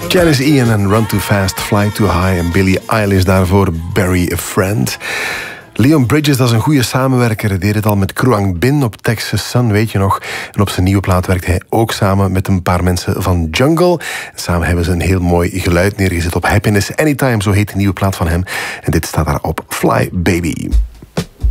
Janice Ian en Run Too Fast, Fly Too High. En Billie Eilish daarvoor, Bury a Friend. Leon Bridges, dat is een goede samenwerker. Hij deed het al met Kruang Bin op Texas Sun, weet je nog. En op zijn nieuwe plaat werkt hij ook samen met een paar mensen van Jungle. En samen hebben ze een heel mooi geluid neergezet op Happiness Anytime. Zo heet de nieuwe plaat van hem. En dit staat daar op Fly Baby.